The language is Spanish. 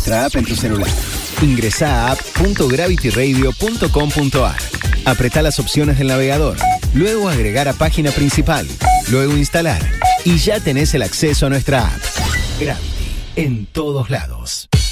nuestra app en tu celular. Ingresá a app.gravityradio.com.ar. Apretá las opciones del navegador. Luego agregar a página principal. Luego instalar. Y ya tenés el acceso a nuestra app. Gravity, en todos lados.